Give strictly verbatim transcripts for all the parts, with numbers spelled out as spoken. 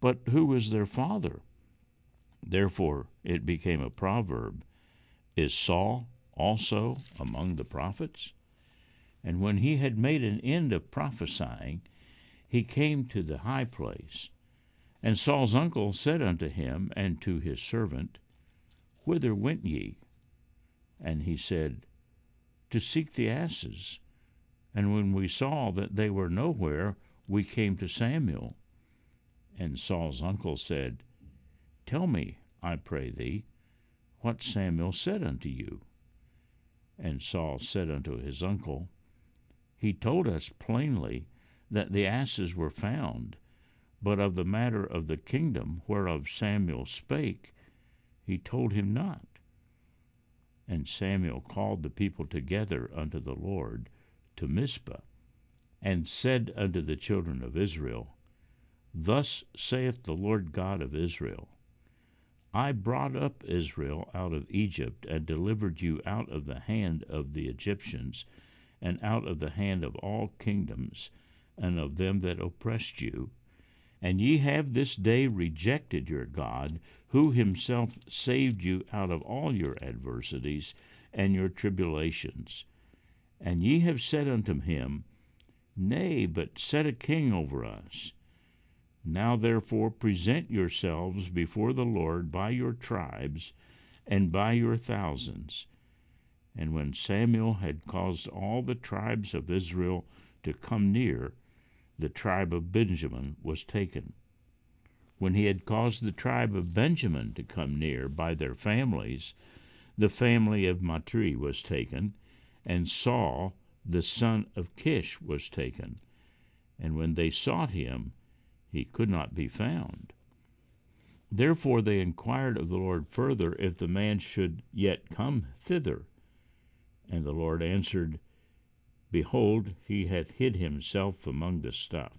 but who is their father? Therefore it became a proverb, Is Saul also among the prophets? And when he had made an end of prophesying, he came to the high place. And Saul's uncle said unto him and to his servant, Whither went ye? And he said, To seek the asses. And when we saw that they were nowhere, we came to Samuel. And Saul's uncle said, Tell me, I pray thee, what Samuel said unto you. And Saul said unto his uncle, He told us plainly that the asses were found, but of the matter of the kingdom whereof Samuel spake, he told him not. And Samuel called the people together unto the Lord to Mizpah, and said unto the children of Israel, Thus saith the Lord God of Israel, I brought up Israel out of Egypt, and delivered you out of the hand of the Egyptians, and out of the hand of all kingdoms, and of them that oppressed you. And ye have this day rejected your God, who himself saved you out of all your adversities and your tribulations. And ye have said unto him, Nay, but set a king over us. Now therefore present yourselves before the Lord by your tribes and by your thousands. And when Samuel had caused all the tribes of Israel to come near, the tribe of Benjamin was taken. When he had caused the tribe of Benjamin to come near by their families, the family of Matri was taken, and Saul the son of Kish was taken. And when they sought him, he could not be found. Therefore they inquired of the Lord further if the man should yet come thither. And the Lord answered, Behold, he hath hid himself among the stuff.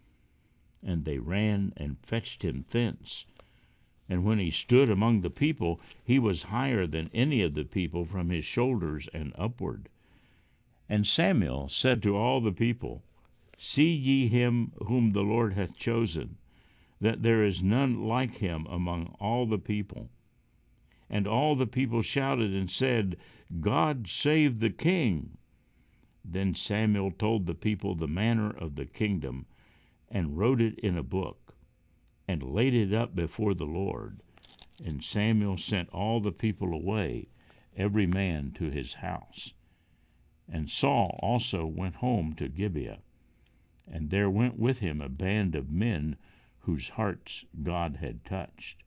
And they ran and fetched him thence. And when he stood among the people, he was higher than any of the people from his shoulders and upward. And Samuel said to all the people, See ye him whom the Lord hath chosen, that there is none like him among all the people. And all the people shouted and said, God save the king. Then Samuel told the people the manner of the kingdom, and wrote it in a book, and laid it up before the Lord. And Samuel sent all the people away, every man to his house. And Saul also went home to Gibeah, and there went with him a band of men whose hearts God had touched.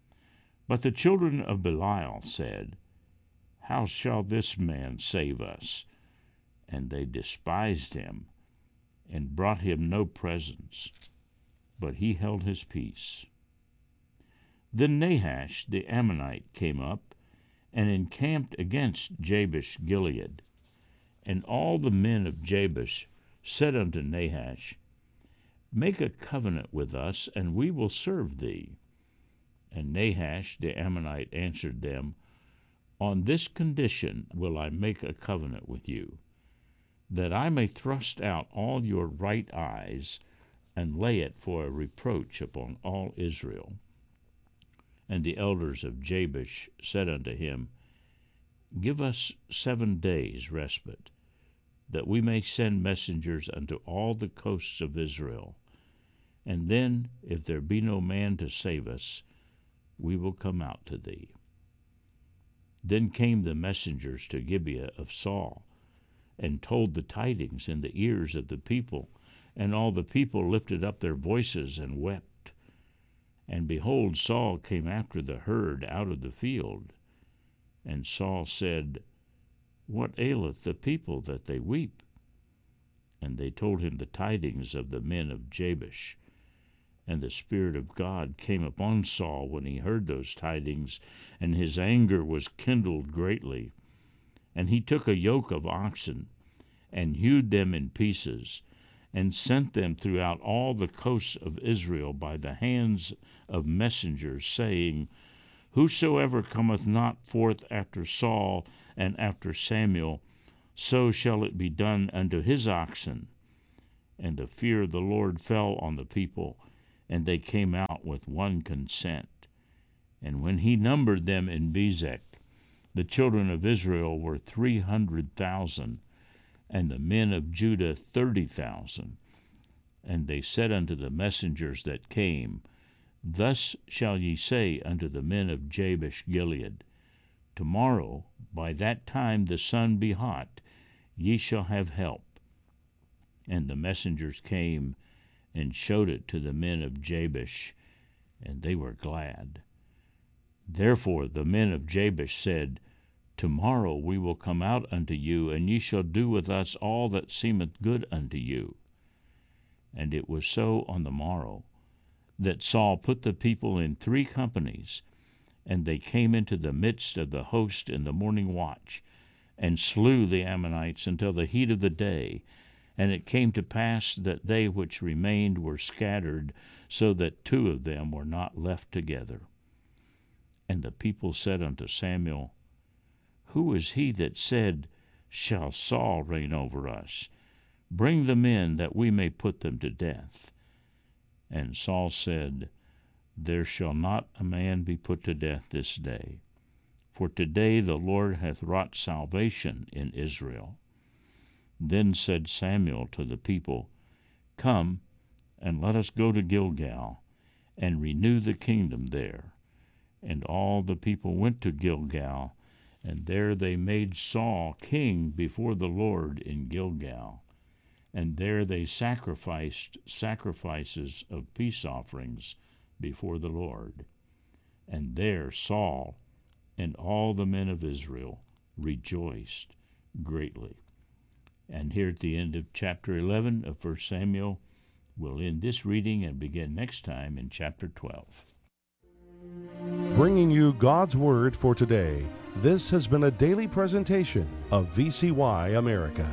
But the children of Belial said, How shall this man save us? And they despised him, and brought him no presents, but he held his peace. Then Nahash the Ammonite came up, and encamped against Jabesh Gilead. And all the men of Jabesh said unto Nahash, Make a covenant with us, and we will serve thee. And Nahash the Ammonite answered them, On this condition will I make a covenant with you, that I may thrust out all your right eyes, and lay it for a reproach upon all Israel. And the elders of Jabesh said unto him, Give us seven days' respite, that we may send messengers unto all the coasts of Israel. And then, if there be no man to save us, we will come out to thee. Then came the messengers to Gibeah of Saul, and told the tidings in the ears of the people, and all the people lifted up their voices and wept. And behold, Saul came after the herd out of the field. And Saul said, What aileth the people that they weep? And they told him the tidings of the men of Jabesh. And the Spirit of God came upon Saul when he heard those tidings, and his anger was kindled greatly. And he took a yoke of oxen, and hewed them in pieces, and sent them throughout all the coasts of Israel by the hands of messengers, saying, Whosoever cometh not forth after Saul and after Samuel, so shall it be done unto his oxen. And the fear of the Lord fell on the people, and they came out with one consent. And when he numbered them in Bezek, the children of Israel were three hundred thousand, and the men of Judah thirty thousand. And they said unto the messengers that came, Thus shall ye say unto the men of Jabesh Gilead, Tomorrow, by that time the sun be hot, ye shall have help. And the messengers came and showed it to the men of Jabesh, and they were glad. Therefore the men of Jabesh said, Tomorrow we will come out unto you, and ye shall do with us all that seemeth good unto you. And it was so on the morrow, that Saul put the people in three companies, and they came into the midst of the host in the morning watch, and slew the Ammonites until the heat of the day. And it came to pass that they which remained were scattered, so that two of them were not left together. And the people said unto Samuel, Who is he that said, Shall Saul reign over us? Bring them in, that we may put them to death. And Saul said, There shall not a man be put to death this day, for today the Lord hath wrought salvation in Israel. Then said Samuel to the people, Come, and let us go to Gilgal, and renew the kingdom there. And all the people went to Gilgal, and there they made Saul king before the Lord in Gilgal. And there they sacrificed sacrifices of peace offerings before the Lord. And there Saul and all the men of Israel rejoiced greatly. And here at the end of chapter eleven of First Samuel, we'll end this reading and begin next time in chapter twelve. Bringing you God's Word for today, this has been a daily presentation of V C Y America.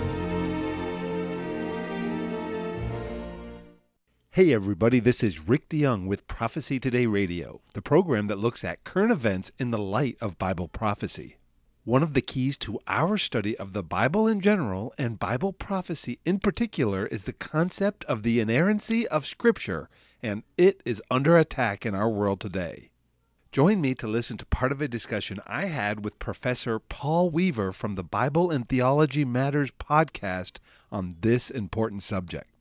Hey everybody, this is Rick DeYoung with Prophecy Today Radio, the program that looks at current events in the light of Bible prophecy. One of the keys to our study of the Bible in general and Bible prophecy in particular is the concept of the inerrancy of Scripture, and it is under attack in our world today. Join me to listen to part of a discussion I had with Professor Paul Weaver from the Bible and Theology Matters podcast on this important subject.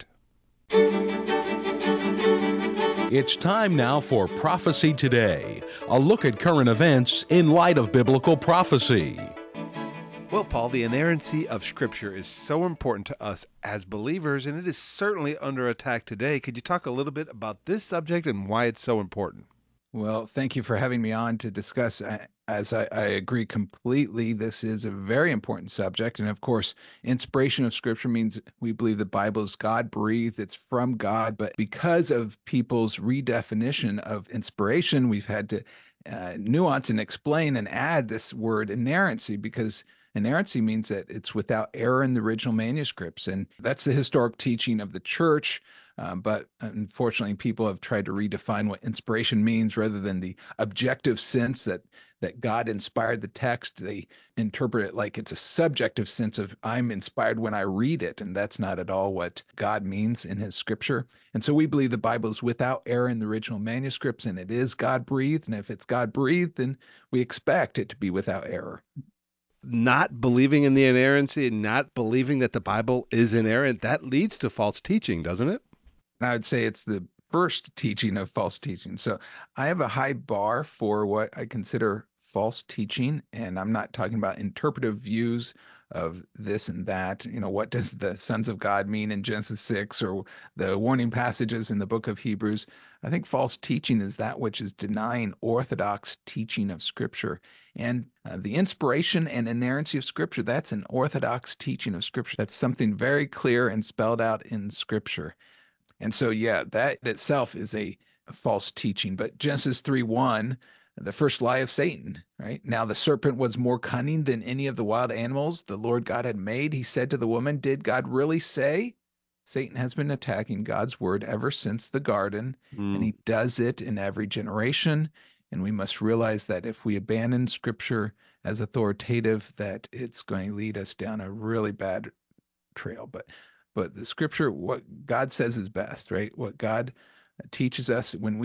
It's time now for Prophecy Today, a look at current events in light of biblical prophecy. Well, Paul, the inerrancy of Scripture is so important to us as believers, and it is certainly under attack today. Could you talk a little bit about this subject and why it's so important? Well, thank you for having me on to discuss. As I, I agree completely, this is a very important subject. And of course, inspiration of Scripture means we believe the Bible is God-breathed, it's from God. But because of people's redefinition of inspiration, we've had to uh, nuance and explain and add this word inerrancy, because inerrancy means that it's without error in the original manuscripts. And that's the historic teaching of the church. Um, but unfortunately, people have tried to redefine what inspiration means rather than the objective sense that that God inspired the text. They interpret it like it's a subjective sense of I'm inspired when I read it, and that's not at all what God means in his Scripture. And so we believe the Bible is without error in the original manuscripts, and it is God-breathed. And if it's God-breathed, then we expect it to be without error. Not believing in the inerrancy and not believing that the Bible is inerrant, that leads to false teaching, doesn't it? I would say it's the first teaching of false teaching. So I have a high bar for what I consider false teaching, and I'm not talking about interpretive views of this and that. You know, what does the sons of God mean in Genesis six or the warning passages in the book of Hebrews? I think false teaching is that which is denying orthodox teaching of Scripture. And uh, the inspiration and inerrancy of Scripture, that's an orthodox teaching of Scripture. That's something very clear and spelled out in Scripture. And so, yeah, that itself is a, a false teaching. But Genesis three one, the first lie of Satan, right? Now the serpent was more cunning than any of the wild animals the Lord God had made. He said to the woman, did God really say? Satan has been attacking God's word ever since the garden, mm. and he does it in every generation. And we must realize that if we abandon Scripture as authoritative, that it's going to lead us down a really bad trail. But But the Scripture, what God says is best, right? What God teaches us when we